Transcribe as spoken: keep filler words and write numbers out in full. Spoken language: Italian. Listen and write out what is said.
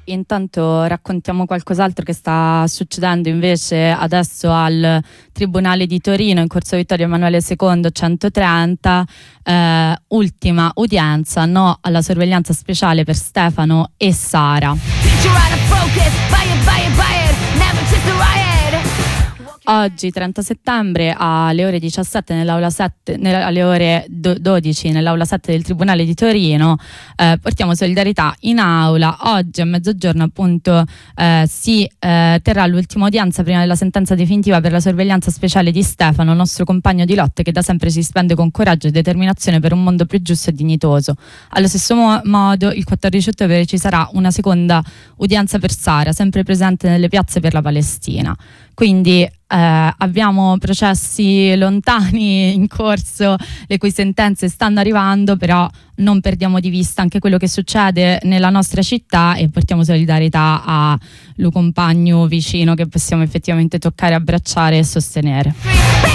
Intanto raccontiamo qualcos'altro che sta succedendo invece adesso al Tribunale di Torino in Corso Vittorio Emanuele secondo centotrenta, eh, ultima udienza, no alla sorveglianza speciale per Stefano e Sara. Oggi trenta settembre alle ore diciassette nell'aula sette, alle ore dodici nell'aula sette del Tribunale di Torino eh, portiamo solidarietà in aula. Oggi a mezzogiorno appunto eh, si eh, terrà l'ultima udienza prima della sentenza definitiva per la sorveglianza speciale di Stefano, nostro compagno di lotte che da sempre si spende con coraggio e determinazione per un mondo più giusto e dignitoso. Allo stesso mo- modo il quattordici ottobre ci sarà una seconda udienza per Sara, sempre presente nelle piazze per la Palestina. Quindi eh, abbiamo processi lontani in corso, le cui sentenze stanno arrivando, però non perdiamo di vista anche quello che succede nella nostra città e portiamo solidarietà a un compagno vicino che possiamo effettivamente toccare, abbracciare e sostenere.